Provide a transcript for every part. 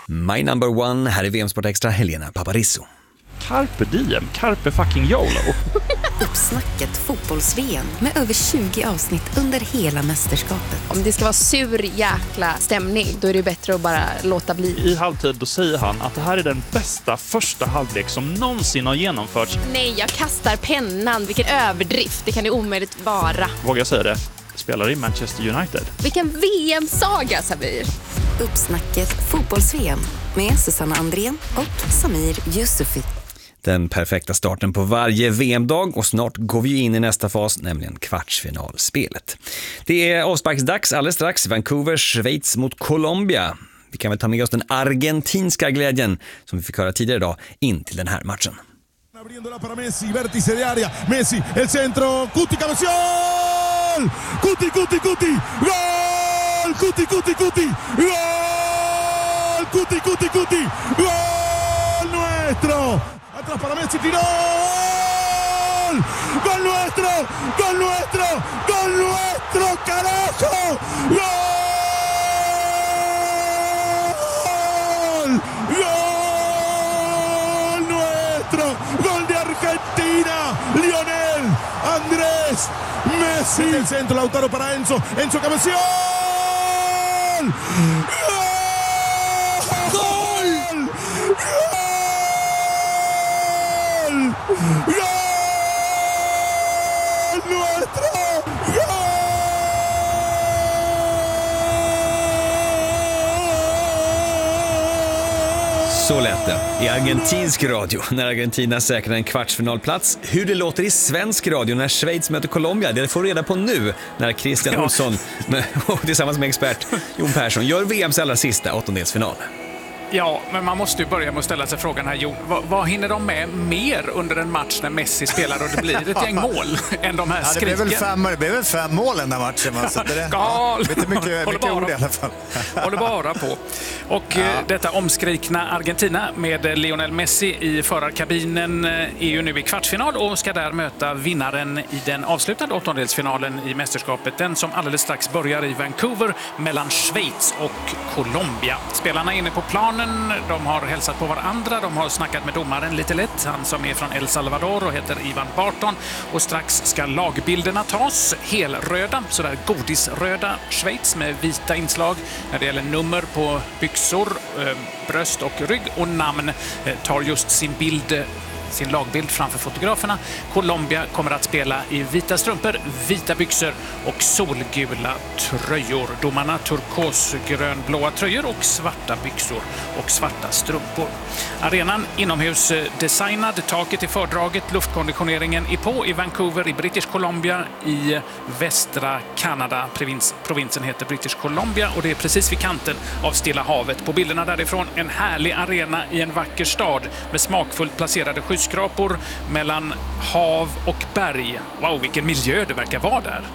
My number one, här är VM-sport extra, Helena Paparizou. Carpe diem, carpe fucking YOLO. Uppsnacket fotbolls-VM med över 20 avsnitt under hela mästerskapet. Om det ska vara sur jäkla stämning, då är det bättre att bara låta bli. I halvtid då säger han att det här är den bästa första halvlek som någonsin har genomförts. Nej, jag kastar pennan. Vilken överdrift. Det kan det omöjligt vara. Vågar jag säga det? Spelar i Manchester United. Vilken VM-saga, Samir. Uppsnacket fotbolls-VM med Susanna Andrén och Samir Yusufi. Den perfekta starten på varje VM-dag och snart går vi in i nästa fas, nämligen kvartsfinalspelet. Det är avsparksdags alldeles strax. Vancouver, Schweiz mot Colombia. Vi kan väl ta med oss den argentinska glädjen som vi fick höra tidigare idag in till den här matchen. Abriéndola para Messi, vértice de área, Messi, el centro, Cuti, cabeción, Cuti, Cuti, Cuti, gol, Cuti, Cuti, Cuti, gol, Cuti, Cuti, Cuti, gol nuestro, atrás para Messi, tiró, gol nuestro, gol nuestro, gol nuestro, carajo, gol, gol nuestro, gol de Argentina, Lionel Andrés Messi, el centro, Lautaro para Enzo, Enzo cabeción, gol, gol, gol nuestro, gol. Så lät det i argentinsk radio när Argentina säkrar en kvartsfinalplats. Hur det låter i svensk radio när Schweiz möter Colombia, det får reda på nu när Christian Olsson tillsammans med expert Jon Persson gör VMs allra sista åttondelsfinal. Ja, men man måste ju börja med att ställa sig frågan här, Jon. Vad hinner de med mer under en match när Messi spelar och det blir ett gäng mål än de här skriken? Det blev väl 5 mål den där matchen. Mycket ord i alla fall. Håller bara på. Och detta omskrikna Argentina med Lionel Messi i förarkabinen är ju nu i kvartsfinal och ska där möta vinnaren i den avslutande åttondelsfinalen i mästerskapet. Den som alldeles strax börjar i Vancouver mellan Schweiz och Colombia. Spelarna är inne på planen. De har hälsat på varandra, de har snackat med domaren lite lätt, han som är från El Salvador och heter Ivan Barton, och strax ska lagbilderna tas, helröda, sådär godisröda Schweiz med vita inslag när det gäller nummer på byxor, bröst och rygg, och namn tar just sin lagbild framför fotograferna. Colombia kommer att spela i vita strumpor, vita byxor och solgula tröjor. Domarna turkosgrönblåa tröjor och svarta byxor och svarta strumpor. Arenan inomhus designad, taket är fördraget, luftkonditioneringen är på i Vancouver i British Columbia i västra Kanada. Provinsen heter British Columbia och det är precis vid kanten av Stilla havet. På bilderna därifrån en härlig arena i en vacker stad med smakfullt placerade skyskrapor mellan hav och berg. Wow, vilken miljö det verkar vara där.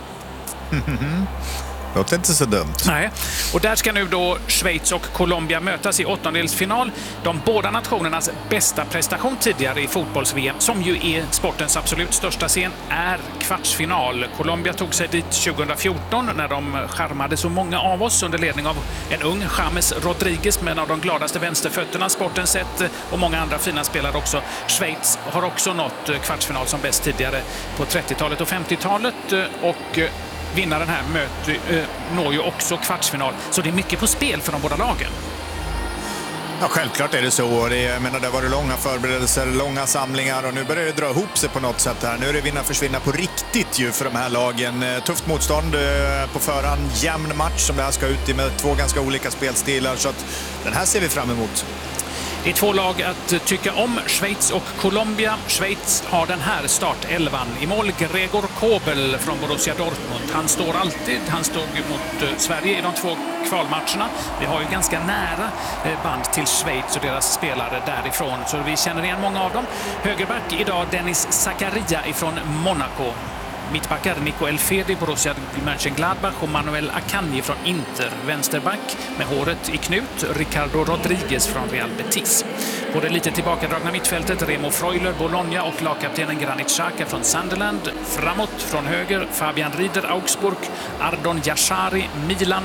Låter inte så dumt. Nej, och där ska nu då Schweiz och Colombia mötas i åttondelsfinal. De båda nationernas bästa prestation tidigare i fotbolls-VM, som ju är sportens absolut största scen, är kvartsfinal. Colombia tog sig dit 2014 när de charmade så många av oss under ledning av en ung James Rodriguez med en av de gladaste vänsterfötterna sporten sett, och många andra fina spelare också. Schweiz har också nått kvartsfinal som bäst tidigare på 30-talet och 50-talet, och vinnaren här når ju också kvartsfinal. Så det är mycket på spel för de båda lagen. Ja, självklart är det så. Det var långa förberedelser, långa samlingar, och nu börjar det dra ihop sig på något sätt här. Nu är det vinna-försvinna på riktigt ju för de här lagen. Tufft motstånd på förhand, jämn match som det här ska ut i med 2 ganska olika spelstilar, så att den här ser vi fram emot. Det är 2 lag att tycka om, Schweiz och Colombia. Schweiz har den här startelvan. I mål Gregor Kobel från Borussia Dortmund. Han står alltid. Han stod mot Sverige i de 2 kvalmatcherna. Vi har ju ganska nära band till Schweiz och deras spelare därifrån, så vi känner igen många av dem. Högerback idag Dennis Zakaria ifrån Monaco. Mittbackar Nico Elfedi, Borussia Mönchengladbach, och Manuel Akanji från Inter. Vänsterback med håret i knut, Ricardo Rodriguez från Real Betis. På det lite tillbakadragna mittfältet Remo Freuler, Bologna, och lagkaptenen Granit Xhaka från Sunderland. Framåt från höger Fabian Rieder, Augsburg, Ardon Yashari, Milan,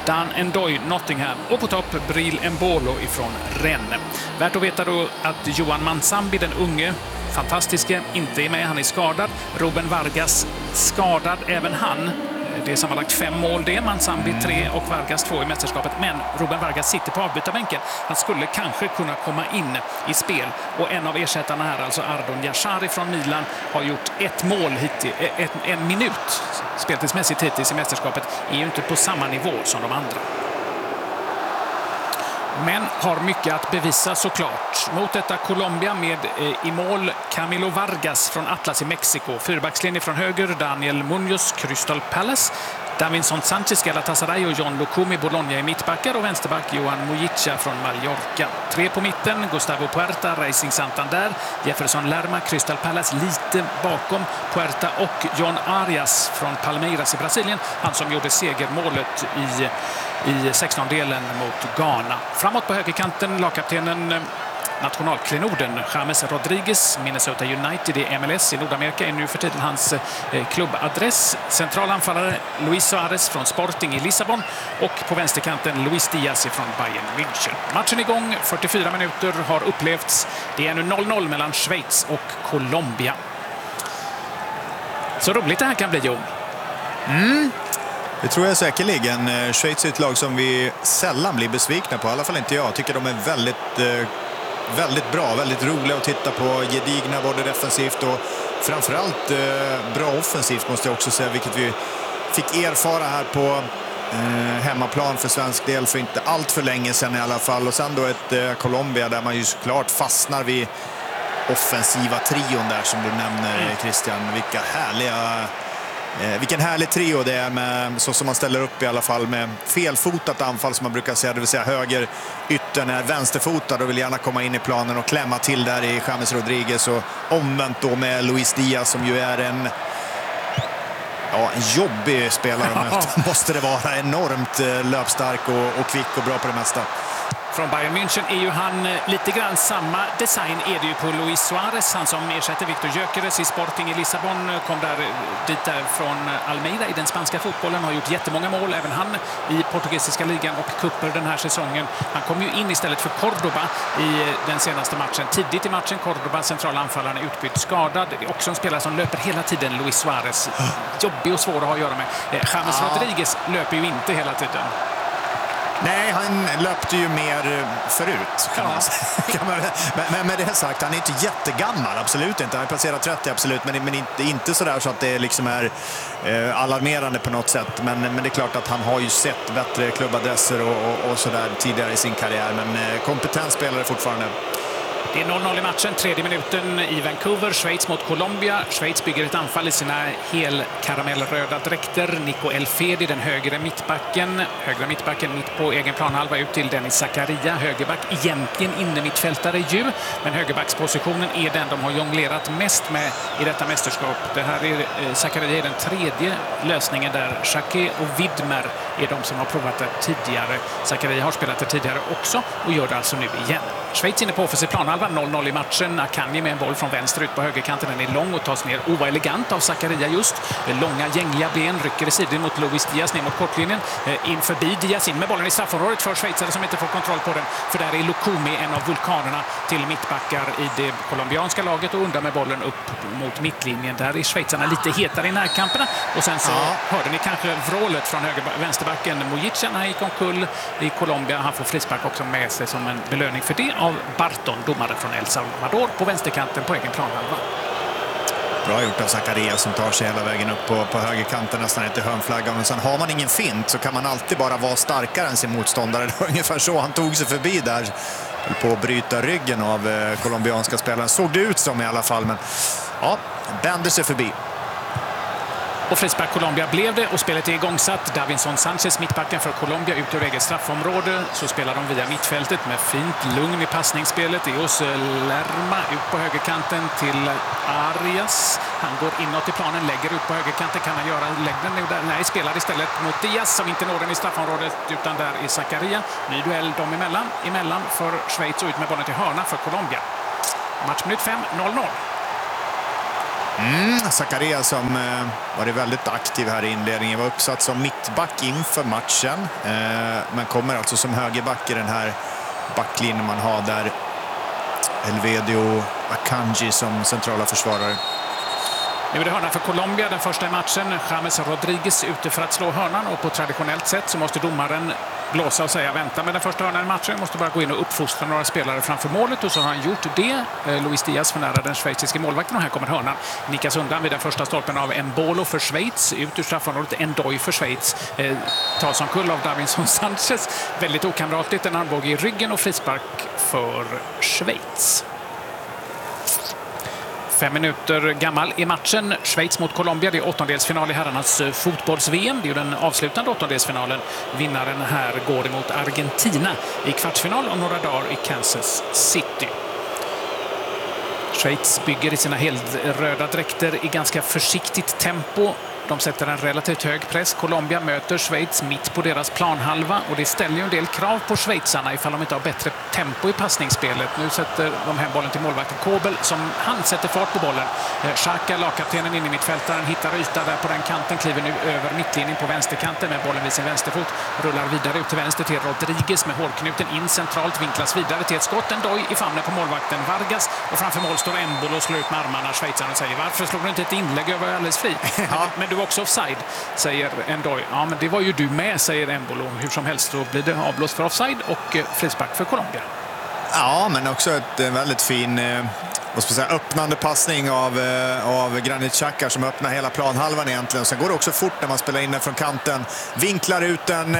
Dan Ndoye, Nottingham. Och på topp Bril Embolo ifrån Rennes. Värt att veta då att Johan Mansambi, den unge, fantastiske, inte är med. Han är skadad. Ruben Vargas skadad, även han. Det är sammanlagt 5 mål det. Mansambi 3 och Vargas 2 i mästerskapet. Men Ruben Vargas sitter på avbytarbänken. Han skulle kanske kunna komma in i spel. Och en av ersättarna här, alltså Ardon Yashari från Milan, har gjort 1 mål hittills, en minut speltidsmässigt hittills i mästerskapet. Är ju inte på samma nivå som de andra. Men har mycket att bevisa såklart. Mot detta Colombia med i mål Camilo Vargas från Atlas i Mexiko. Fyrbackslinje från höger Daniel Munoz, Crystal Palace. Davinson Sanchez, Galatasaray och John Lukumi, Bologna i mittbackar. Och vänsterback Johan Mojica från Mallorca. 3 på mitten, Gustavo Puerta, Racing Santander. Jefferson Lerma, Crystal Palace lite bakom Puerta. Och John Arias från Palmeiras i Brasilien. Han som gjorde segermålet i 16-delen mot Ghana. Framåt på högerkanten, lagkaptenen, nationalklenoden James Rodriguez, Minnesota United i MLS i Nordamerika är nu för tiden hans klubbadress. Centralanfallare Luis Suarez från Sporting i Lissabon och på vänsterkanten Luis Diaz från Bayern München. Matchen igång, 44 minuter har upplevts. Det är nu 0-0 mellan Schweiz och Colombia. Så roligt det här kan bli, Jon. Det tror jag säkerligen. Schweiz är ett lag som vi sällan blir besvikna på. I alla fall inte jag. Jag tycker de är väldigt bra, väldigt roliga att titta på. Gedigna både defensivt och framförallt bra offensivt måste jag också säga. Vilket vi fick erfara här på hemmaplan för svensk del för inte allt för länge sedan i alla fall. Och sen då ett Colombia där man ju såklart fastnar vid offensiva trion där som du nämner, Christian. Vilken härlig trio det är med, så som man ställer upp i alla fall, med felfotat anfall som man brukar säga, det vill säga höger yttern är vänsterfotad och vill gärna komma in i planen och klämma till där i James Rodriguez, och omvänt då med Luis Diaz som ju är en jobbig spelare att möta. Måste det vara enormt löpstark och kvick och bra på det mesta. Från Bayern München är ju han lite grann samma design är det ju på Luis Suarez, han som ersätter Victor Gyökeres i Sporting i Lissabon, kom dit från Almeida i den spanska fotbollen, har gjort jättemånga mål, även han i portugisiska ligan och kupper den här säsongen. Han kom ju in istället för Cordoba i den senaste matchen. Tidigt i matchen, Cordoba, centrala anfallaren, är utbytt skadad. Det är också en spelare som löper hela tiden, Luis Suarez. Jobbig och svår att ha att göra med. James Rodriguez löper ju inte hela tiden. Nej, han löpte ju mer förut. Men med det sagt, han är inte jättegammal, absolut inte. Han har passerat 30, absolut, men inte sådär så att det liksom är alarmerande på något sätt. Men det är klart att han har ju sett bättre klubbadresser och sådär tidigare i sin karriär. Men kompetent spelare fortfarande. Det är 0-0 i matchen, 3:e minuten i Vancouver. Schweiz mot Colombia. Schweiz bygger ett anfall i sina helkaramellröda dräkter. Nico Elfedi, den högra mittbacken mitt på egen planhalva, ut till Dennis Zakaria, högerback. Egentligen inne mittfältare ju, men högerbackspositionen är den de har jonglerat mest med i detta mästerskap. Det här är Zakaria, den tredje lösningen där. Jacquet och Widmer är de som har provat det tidigare. Zakaria har spelat det tidigare också och gör det alltså nu igen. Schweiz inne på offensiv planhalva, 0-0 i matchen. Akanji med en boll från vänster ut på högerkanten. Den är lång och tas ner elegant av Zakaria just. Långa, gängliga ben, rycker i sidan mot Luis Diaz ner mot kortlinjen. In förbi Diaz, in med bollen i straffområdet för schweizare som inte får kontroll på den. För där är Lukumi, en av vulkanerna till mittbackar i det colombianska laget, och undan med bollen upp mot mittlinjen. Där är schweizarna lite hetare i närkamperna. Och sen så hörde ni kanske vrålet från vänsterbacken Mojica när han gick omkull i Colombia. Han får frispark också med sig som en belöning för det av Barton, domare från El Salvador, på vänsterkanten på egen planhalva. Bra gjort av Zakaria som tar sig hela vägen upp på högerkanten, nästan inte hörnflaggan. Och sen har man ingen fint så kan man alltid bara vara starkare än sin motståndare. Det var ungefär så han tog sig förbi där, på att bryta ryggen av colombianska spelaren. Såg det ut som i alla fall, men ja, bänder sig förbi. Och frispark Colombia blev det, och spelet är igångsatt. Davinson Sanchez, mittbacken för Colombia, ut ur eget straffområde. Så spelar de via mittfältet med fint lugn i passningsspelet. Det är hos Lerma ut på högerkanten till Arias. Han går inåt i planen, lägger ut på högerkanten. Kan han göra längden nu där? Nej, spelar istället mot Diaz som inte når den i straffområdet, utan där i Zakaria. Ny duell dem emellan för Schweiz, och ut med bollen till hörna för Colombia. Matchminut 5, 0-0. Zakaria som varit väldigt aktiv här i inledningen var uppsatt som mittback inför matchen. Men kommer alltså som högerback i den här backlinjen man har där. Elvedio Akanji som centrala försvarare. Nu är det hörna för Colombia, den första i matchen. James Rodriguez ute för att slå hörnan och på traditionellt sätt så måste domaren blåsa och säga vänta med den första hörnan i matchen. Måste bara gå in och uppfostra några spelare framför målet och så har han gjort det. Luis Diaz för nära den schweiziska målvakten och här kommer hörnan. Nickas undan vid den första stolpen av Embolo för Schweiz. Ut ur straffområdet Ndoye för Schweiz. Tas som kull av Davinson Sanchez. Väldigt okamratligt, en armbåge i ryggen och frispark för Schweiz. 5 minuter gammal i matchen. Schweiz mot Colombia. Det är åttondelsfinal i herrarnas fotbolls-VM. Det är ju den avslutande åttondelsfinalen. Vinnaren här går emot Argentina i kvartsfinal om några dagar i Kansas City. Schweiz bygger i sina helröda dräkter i ganska försiktigt tempo. De sätter en relativt hög press. Colombia möter Schweiz mitt på deras planhalva och det ställer ju en del krav på schweizarna ifall de inte har bättre tempo i passningsspelet. Nu sätter de hem bollen till målvakten Kobel som han sätter fart på bollen. Xhaka, lagkaptenen in i mittfältaren, hittar yta där på den kanten, kliver nu över mittlinjen på vänsterkanten med bollen vid sin vänsterfot. Rullar vidare ut till vänster till Rodriguez med hårknuten in centralt, vinklas vidare till ett skott. Ndoye i famnen på målvakten Vargas och framför mål står Embolo och slår ut med armarna. Schweizarna säger varför slog du inte ett inlägg? Jag var alldeles fri. Men du var också offside, säger Ndoye. Ja, men det var ju du med, säger Embolo. Hur som helst så blir det avblåst för offside och frispark för Colombia. Ja, men också ett väldigt fin öppnande passning av Granit Xhaka som öppnar hela planhalvan egentligen. Sen går det också fort när man spelar in den från kanten. Vinklar ut den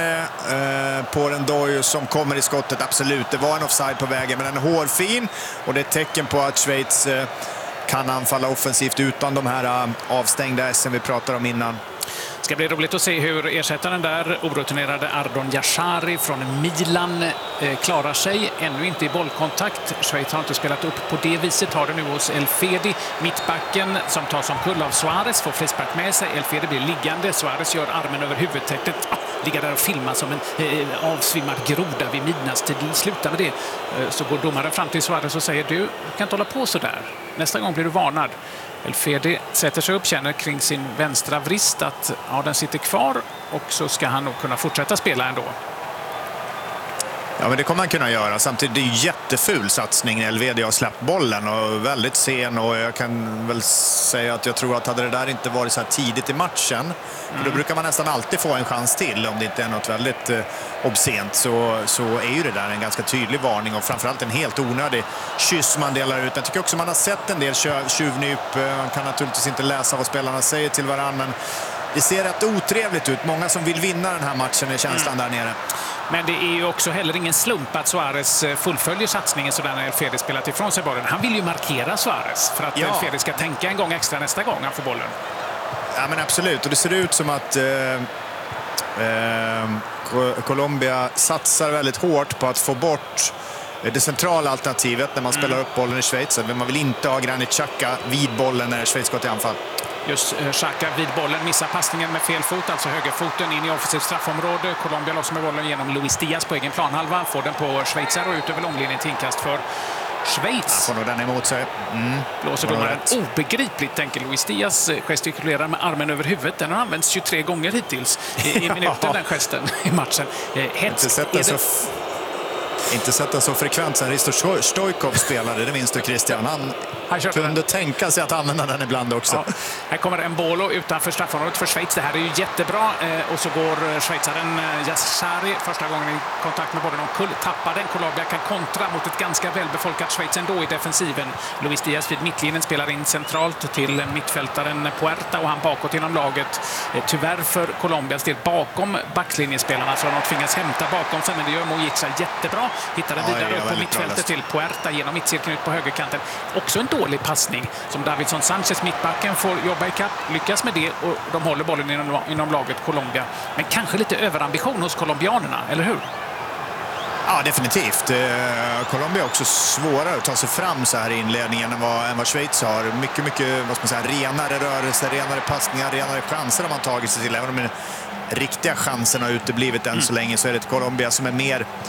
på Ndoye som kommer i skottet. Absolut, det var en offside på vägen, men den är hårfin och det är ett tecken på att Schweiz kan anfalla offensivt utan de här avstängda som vi pratade om innan. Det ska bli roligt att se hur ersättaren där, orutinerade Ardon Jashari från Milan, klarar sig. Ännu inte i bollkontakt. Schweiz har inte spelat upp på det viset. Har det nu hos Elfedi. Mittbacken som tar som kull av Suarez får frispark med sig. Elfedi blir liggande. Suarez gör armen över huvudtäcket. Ligger där och filmar som en avsvimmad groda vid midnattstid. Slutar med det. Så går domaren fram till Suarez och säger du kan inte hålla på så där. Nästa gång blir du varnad. Elfedi sätter sig upp, känner kring sin vänstra vrist att den sitter kvar och så ska han nog kunna fortsätta spela ändå. Ja, men det kommer han kunna göra. Samtidigt det är det jätteful satsning när Elvedi har släppt bollen och väldigt sen och jag kan väl säga att jag tror att hade det där inte varit så här tidigt i matchen för då brukar man nästan alltid få en chans till om det inte är något väldigt obscent så är ju det där en ganska tydlig varning och framförallt en helt onödig kyss man delar ut. Jag tycker också man har sett en del tjuvnyp. Man kan naturligtvis inte läsa vad spelarna säger till varandra men det ser rätt otrevligt ut. Många som vill vinna den här matchen är känslan där nere. Men det är ju också heller ingen slump att Suarez fullföljer satsningen sådär när Elfedi spelat ifrån sig bollen. Han vill ju markera Suarez för att Elfedi ska tänka en gång extra nästa gång han får bollen. Ja, men absolut. Och det ser ut som att Colombia satsar väldigt hårt på att få bort det centrala alternativet när man spelar upp bollen i Schweiz. Man vill inte ha Granit Xhaka vid bollen när Schweiz går till anfall. Just Xhaka vid bollen missar passningen med fel fot, alltså högerfoten in i offensivt straffområde. Colombia lossar med bollen genom Luis Diaz på egen planhalva. Får den på Schweizer och ut över långlinjen till inkast för Schweiz. Får nog den emot sig. Blåser domaren obegripligt, tänker Luis Diaz. Gestikulerar med armen över huvudet. Den har använts 23 gånger hittills i minuten, den gesten i matchen. Inte sett den så frekvent sen Risto Stoikov spelade, det minns du Christian. Han kunde tänka sig att använda den ibland också. Ja. Här kommer Embolo utanför straffområdet för Schweiz. Det här är ju jättebra. Och så går schweizaren Jashari första gången i kontakt med bollen omkull. Tappar den. Colombia kan kontra mot ett ganska välbefolkat Schweiz ändå i defensiven. Luis Diaz vid mittlinjen spelar in centralt till mittfältaren Puerta och han bakåt inom laget. Tyvärr för Colombias del bakom backlinjespelarna så har de tvingats hämta bakom sig, men det gör Mojica jättebra. Hittar den vidare upp på mittfältet till Puerta genom mittcirkeln ut på högerkanten. Också en dålig passning som Davinson Sanchez, mittbacken, får jobba i kapp. Lyckas med det och de håller bollen inom laget Colombia. Men kanske lite överambition hos colombianerna, eller hur? Ja, definitivt. Colombia är också svårare att ta sig fram så här i inledningen än vad Schweiz har. Mycket vad ska man säga, renare rörelser, renare passningar, renare chanser har man tagit sig till. Även om den riktiga chansen har uteblivit än så länge så är det ett Colombia som är mer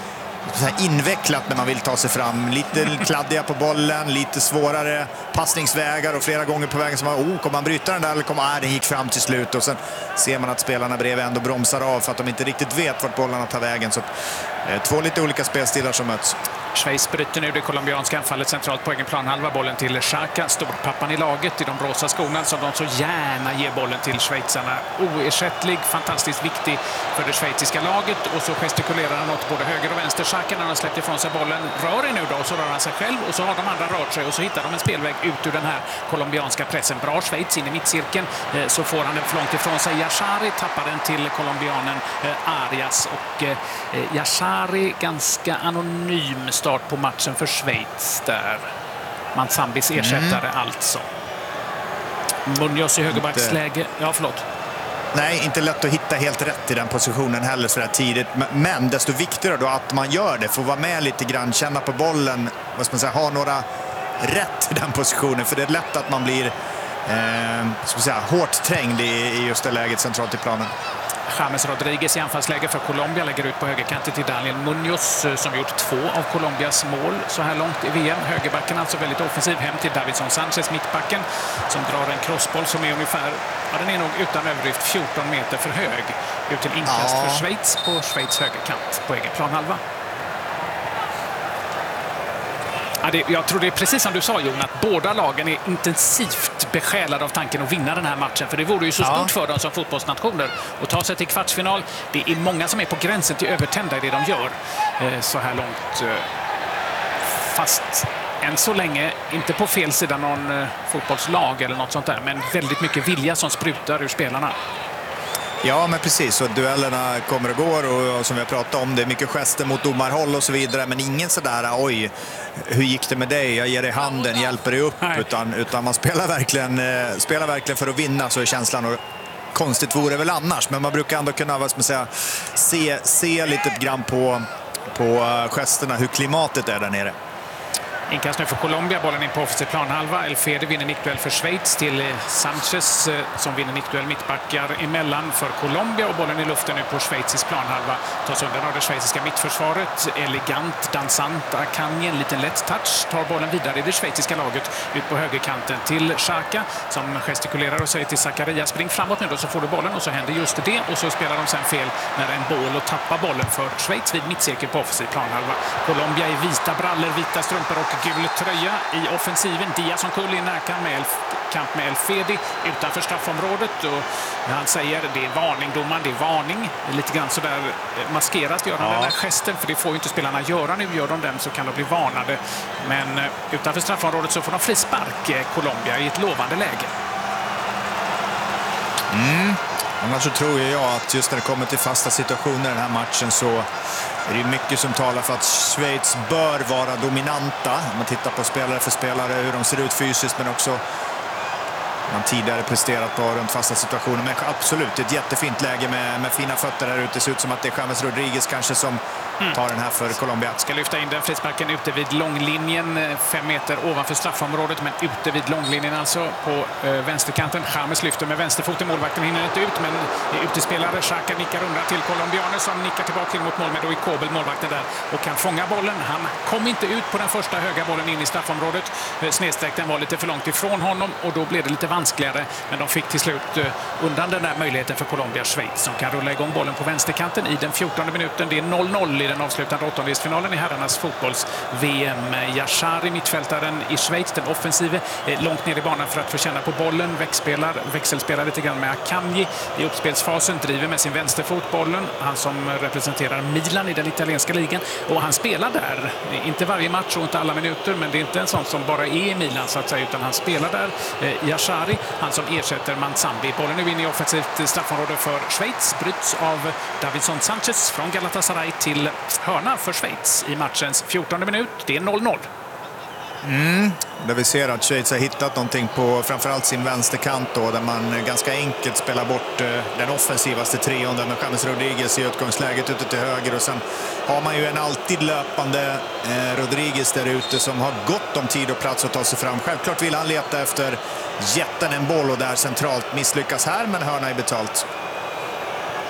så här invecklat när man vill ta sig fram. Lite kladdiga på bollen, lite svårare passningsvägar och flera gånger på vägen som var, kommer man bryta den där eller kommer den gick fram till slut, och sen ser man att spelarna bredvid ändå bromsar av för att de inte riktigt vet vart bollarna tar vägen. Så två lite olika spelstilar som möts. Schweiz bryter nu det colombianska anfallet centralt på egen planhalva. Bollen till Xhaka, storpappan i laget i de rosa skorna som de så gärna ger bollen till schweizarna. Oersättlig, fantastiskt viktig för det schweiziska laget, och så gestikulerar han åt både höger och vänster. Xhaka när han släppt ifrån sig bollen rör nu då, och så rör han sig själv och så har de andra rört sig och så hittar de en spelväg ut ur den här colombianska pressen. Bra Schweiz in i mittcirkeln, så får han den för långt ifrån sig. Yashari tappar den till colombianen Arias, och Yashari ganska anonym start på matchen för Schweiz där. Manzambis ersättare alltså. Munoz i högerbacksläge. Ja, förlåt. Nej, inte lätt att hitta helt rätt i den positionen heller så där tidigt. Men desto viktigare då att man gör det. Får vara med lite grann, känna på bollen. Vad ska man säga, ha några rätt i den positionen. För det är lätt att man blir hårt trängd i just det läget centralt i planen. James Rodriguez i anfallsläge för Colombia lägger ut på högerkanten till Daniel Munoz som gjort 2 av Colombias mål så här långt i VM. Högerbacken alltså väldigt offensiv hem till Davinson Sanchez, mittbacken, som drar en crossboll som är ungefär, den är nog utan överdrift 14 meter för hög. Ut till inkast för Schweiz på Schweiz högerkant på egen planhalva. Jag tror det är precis som du sa, Jon, att båda lagen är intensivt besjälade av tanken att vinna den här matchen. För det vore ju så stort för dem som fotbollsnationer att ta sig till kvartsfinal. Det är många som är på gränsen till övertända i det de gör så här långt. Fast än så länge inte på fel sida någon fotbollslag eller något sånt där. Men väldigt mycket vilja som sprutar ur spelarna. Ja, men precis. Och duellerna kommer och går och som vi har pratat om, det är mycket gester mot domarhåll och så vidare. Men ingen sådär, oj, hur gick det med dig? Jag ger dig handen, hjälper dig upp. Utan man spelar verkligen för att vinna, så är känslan. Och konstigt vore väl annars. Men man brukar ändå kunna, vad ska man säga, se lite grann på gesterna, hur klimatet är där nere. Inkast nu för Colombia, bollen in på offensiv planhalva. El Fede vinner nickduell för Schweiz till Sanchez som vinner nickduell, mittbackar emellan för Colombia, och bollen i luften nu på schweizisk planhalva. Tas undan av det schweiziska mittförsvaret. Elegant, dansant, Akanji, en liten lätt touch, tar bollen vidare i det schweiziska laget ut på högerkanten till Xhaka som gestikulerar och säger till Zakaria, spring framåt nu då så får du bollen, och så händer just det, och så spelar de sen fel när en boll och tappar bollen för Schweiz vid mittcirkel på offensiv planhalva. Colombia i vita brallor, vita strumpor och gul tröja i offensiven. Diaz som kull i närkamp med El Fede utanför straffområdet, och han säger det är varning, domaren, det är varning. Lite grann så där maskerat gör han den här gesten, för det får ju inte spelarna göra. Nu gör de den så kan de bli varnade, men utanför straffområdet så får de frispark, Colombia, i ett lovande läge. Annars så tror jag att just när det kommer till fasta situationer i den här matchen så är det mycket som talar för att Schweiz bör vara dominanta. Om man tittar på spelare för spelare, hur de ser ut fysiskt, men också man tidigare presterat på runt fasta situationer. Men absolut, ett jättefint läge med fina fötter här ute. Det ser ut som att det är James Rodriguez kanske som tar den här för Colombia. Ska lyfta in den frisparken ute vid långlinjen, 5 meter ovanför straffområdet, men ute vid långlinjen alltså på vänsterkanten. James lyfter med vänsterfoten, målvakten hinner inte ut, men utespelare Xhaka nickar undan till colombianer som nickar tillbaka in mot mål med då i Kobel, målvakten där, och kan fånga bollen. Han kom inte ut på den första höga bollen in i straffområdet. Snedsträckten var lite för långt ifrån honom, och då blev det lite vanskligare, men de fick till slut undan den där möjligheten för Colombia. Schweiz som kan rulla igång bollen på vänsterkanten i den 14:e minuten. Det är 0-0 i den avslutande åttondelsfinalen i herrarnas fotbolls-VM. Yashari, mittfältaren i Schweiz, den offensive, långt ner i banan för att få känna på bollen. Växelspelar lite grann med Akanji i uppspelsfasen, driver med sin vänsterfot bollen. Han som representerar Milan i den italienska ligan, och han spelar där. Inte varje match och inte alla minuter, men det är inte en sån som bara är i Milan så att säga, utan han spelar där. Yashari, han som ersätter Manzambi. Bollen är inne i offensivt straffområde för Schweiz, bryts av Davinson Sanchez från Galatasaray till hörna för Schweiz i matchens 14:e minut. Det är 0-0. Där vi ser att Schweiz har hittat någonting på framförallt sin vänsterkant då, där man ganska enkelt spelar bort den offensivaste trion där med James Rodriguez i utgångsläget ute till höger, och sen har man ju en alltid löpande Rodriguez där ute som har gott om tid och plats att ta sig fram. Självklart vill han leta efter jätten en boll, och där centralt misslyckas här, men hörna är betalt.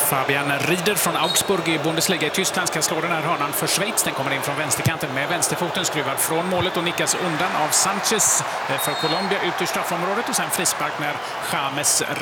Fabian Rieder från Augsburg i Bundesliga i Tyskland ska slå den här hörnan för Schweiz. Den kommer in från vänsterkanten med vänsterfoten, skruvad från målet och nickas undan av Sanchez för Colombia ut ur straffområdet och sen frispark när James